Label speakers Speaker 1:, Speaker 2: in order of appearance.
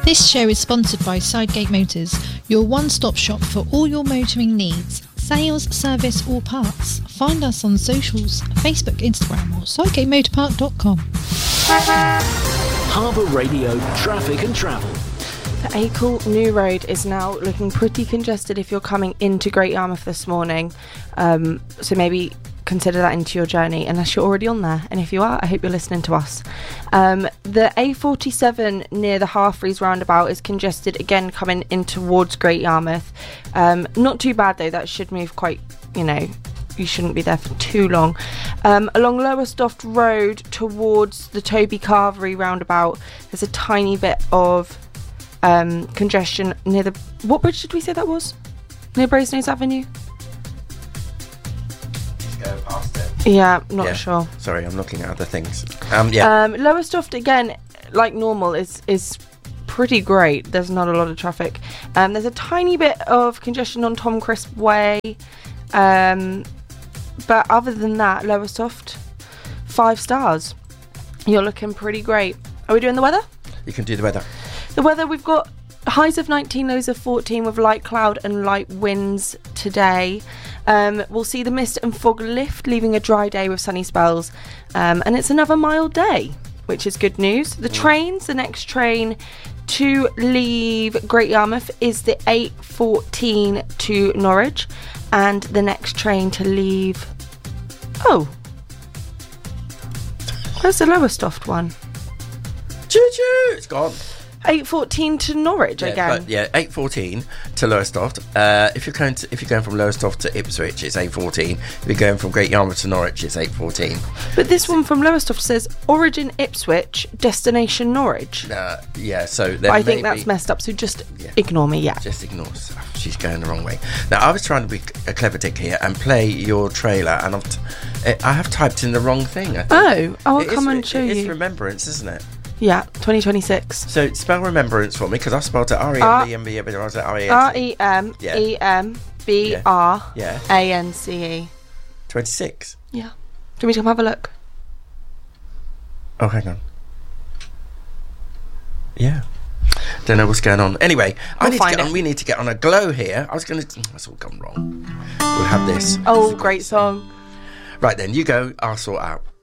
Speaker 1: This show is sponsored by Sidegate Motors, your one-stop shop for all your motoring needs, sales, service or parts. Find us on socials, Facebook, Instagram or sidegatemotorpark.com.
Speaker 2: Harbour Radio Traffic and Travel.
Speaker 3: The Acle New Road is now looking pretty congested if you're coming into Great Yarmouth this morning, so maybe consider that into your journey unless you're already on there, and if you are, I hope you're listening to us. The A47 near the Halfreys roundabout is congested again coming in towards Great Yarmouth. Not too bad though, that should move quite, you shouldn't be there for too long. Along Lowestoft Road towards the Toby Carvery roundabout, there's a tiny bit of congestion near the... What bridge did we say that was? Near Brasenose Avenue?
Speaker 4: Go past it.
Speaker 3: Yeah, not sure.
Speaker 4: Sorry, I'm looking at other things.
Speaker 3: Lowestoft, again, like normal, is pretty great. There's not a lot of traffic. There's a tiny bit of congestion on Tom Crisp Way. But other than that, Lowestoft, 5 stars. You're looking pretty great. Are we doing the weather?
Speaker 4: You can do the weather.
Speaker 3: The weather, we've got highs of 19, lows of 14 with light cloud and light winds today. We'll see the mist and fog lift, leaving a dry day with sunny spells. And it's another mild day, which is good news. The trains, the next train to leave Great Yarmouth is the 8:14 to Norwich. And the next train to leave... Oh. Where's the Lowestoft one?
Speaker 4: Choo-choo! It's gone.
Speaker 3: 8:14 to Norwich again.
Speaker 4: 8:14 to Lowestoft. If you're going from Lowestoft to Ipswich, it's 8:14. If you're going from Great Yarmouth to Norwich, it's 8:14.
Speaker 3: But this one from Lowestoft says origin Ipswich, destination Norwich.
Speaker 4: So
Speaker 3: I think that's messed up. So just ignore me. Yeah,
Speaker 4: just ignore stuff. She's going the wrong way. Now I was trying to be a clever dick here and play your trailer, and I have typed in the wrong thing.
Speaker 3: I'll come and show you.
Speaker 4: It's Remembrance, isn't it?
Speaker 3: Yeah, 2026.
Speaker 4: So spell Remembrance for me, because I spelled it REMBRANCE.
Speaker 3: REMBRANCE.
Speaker 4: 26.
Speaker 3: Yeah. Do you want me to come have a look?
Speaker 4: Oh, hang on. Yeah. Don't know what's going on. Anyway, we need to get on a glow here. That's all gone wrong. We'll have this.
Speaker 3: Oh, great song.
Speaker 4: Right then, you go. I'll sort out.